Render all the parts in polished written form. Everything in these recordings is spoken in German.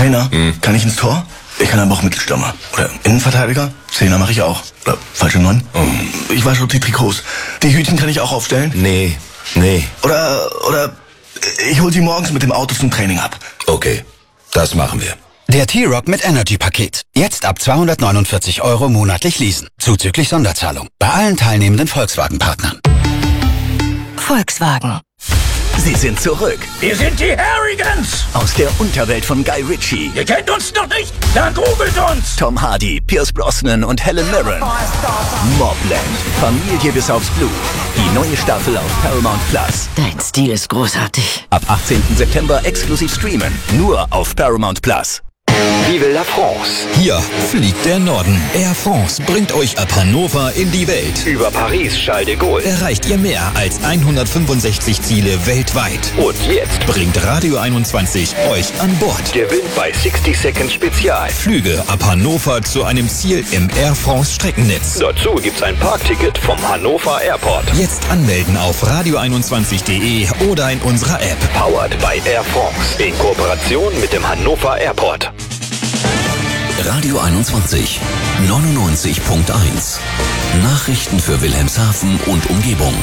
Trainer, kann ich ins Tor? Ich kann aber auch Mittelstürmer. Oder Innenverteidiger? Zehner mache ich auch. Oder falsche 9? Ich wasche die Trikots. Die Hütchen kann ich auch aufstellen? Nee. Oder ich hol sie morgens mit dem Auto zum Training ab. Okay, das machen wir. Der T-Roc mit Energy-Paket. Jetzt ab 249 € monatlich leasen. Zuzüglich Sonderzahlung. Bei allen teilnehmenden Volkswagen-Partnern. Volkswagen. Sie sind zurück. Wir sind die Harrigans. Aus der Unterwelt von Guy Ritchie. Ihr kennt uns noch nicht? Dann googelt uns. Tom Hardy, Pierce Brosnan und Helen Mirren. Mobland. Familie bis aufs Blut. Die neue Staffel auf Paramount Plus. Dein Stil ist großartig. Ab 18. September exklusiv streamen. Nur auf Paramount Plus. Vive la France. Hier fliegt der Norden. Air France bringt euch ab Hannover in die Welt. Über Paris, Charles de Gaulle. Erreicht ihr mehr als 165 Ziele weltweit. Und jetzt bringt Radio 21 euch an Bord. Gewinnt bei 60 Seconds Spezial. Flüge ab Hannover zu einem Ziel im Air France Streckennetz. Dazu gibt's ein Parkticket vom Hannover Airport. Jetzt anmelden auf radio21.de oder in unserer App. Powered by Air France. In Kooperation mit dem Hannover Airport. Radio 21 99.1 Nachrichten für Wilhelmshaven und Umgebung.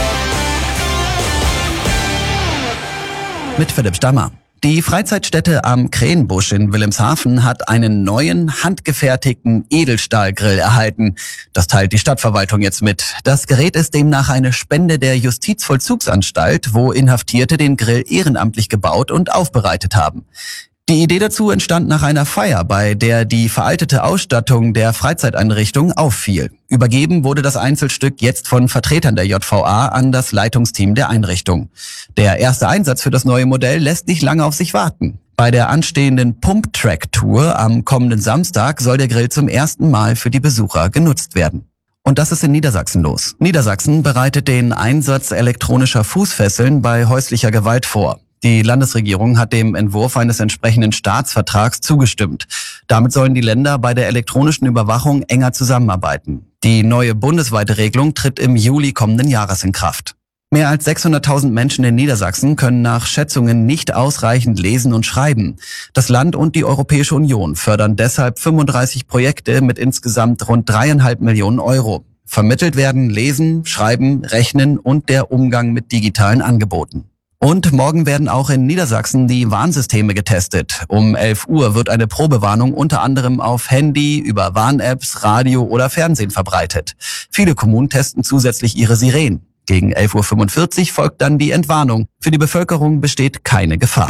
Mit Philipp Stammer. Die Freizeitstätte am Krähenbusch in Wilhelmshaven hat einen neuen, handgefertigten Edelstahlgrill erhalten. Das teilt die Stadtverwaltung jetzt mit. Das Gerät ist demnach eine Spende der Justizvollzugsanstalt, wo Inhaftierte den Grill ehrenamtlich gebaut und aufbereitet haben. Die Idee dazu entstand nach einer Feier, bei der die veraltete Ausstattung der Freizeiteinrichtung auffiel. Übergeben wurde das Einzelstück jetzt von Vertretern der JVA an das Leitungsteam der Einrichtung. Der erste Einsatz für das neue Modell lässt nicht lange auf sich warten. Bei der anstehenden Pump-Track-Tour am kommenden Samstag soll der Grill zum ersten Mal für die Besucher genutzt werden. Und das ist in Niedersachsen los. Niedersachsen bereitet den Einsatz elektronischer Fußfesseln bei häuslicher Gewalt vor. Die Landesregierung hat dem Entwurf eines entsprechenden Staatsvertrags zugestimmt. Damit sollen die Länder bei der elektronischen Überwachung enger zusammenarbeiten. Die neue bundesweite Regelung tritt im Juli kommenden Jahres in Kraft. Mehr als 600.000 Menschen in Niedersachsen können nach Schätzungen nicht ausreichend lesen und schreiben. Das Land und die Europäische Union fördern deshalb 35 Projekte mit insgesamt rund 3,5 Millionen €. Vermittelt werden Lesen, Schreiben, Rechnen und der Umgang mit digitalen Angeboten. Und morgen werden auch in Niedersachsen die Warnsysteme getestet. Um 11 Uhr wird eine Probewarnung unter anderem auf Handy, über Warn-Apps, Radio oder Fernsehen verbreitet. Viele Kommunen testen zusätzlich ihre Sirenen. Gegen 11:45 Uhr folgt dann die Entwarnung. Für die Bevölkerung besteht keine Gefahr.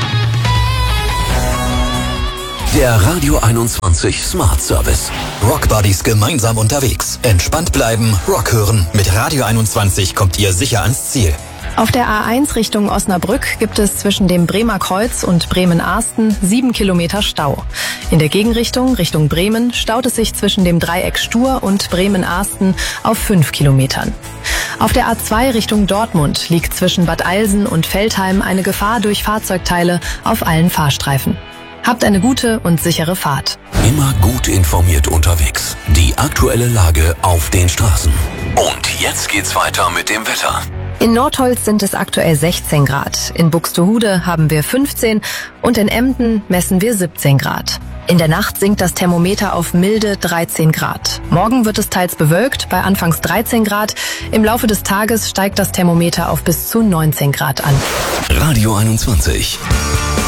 Der Radio 21 Smart Service. Rock Buddies gemeinsam unterwegs. Entspannt bleiben, Rock hören. Mit Radio 21 kommt ihr sicher ans Ziel. Auf der A1 Richtung Osnabrück gibt es zwischen dem Bremer Kreuz und Bremen-Arsten 7 Kilometer Stau. In der Gegenrichtung, Richtung Bremen, staut es sich zwischen dem Dreieck Stur und Bremen-Arsten auf 5 Kilometern. Auf der A2 Richtung Dortmund liegt zwischen Bad Eilsen und Veltheim eine Gefahr durch Fahrzeugteile auf allen Fahrstreifen. Habt eine gute und sichere Fahrt. Immer gut informiert unterwegs. Die aktuelle Lage auf den Straßen. Und jetzt geht's weiter mit dem Wetter. In Nordholz sind es aktuell 16 Grad. In Buxtehude haben wir 15 und in Emden messen wir 17 Grad. In der Nacht sinkt das Thermometer auf milde 13 Grad. Morgen wird es teils bewölkt, bei anfangs 13 Grad. Im Laufe des Tages steigt das Thermometer auf bis zu 19 Grad an. Radio 21.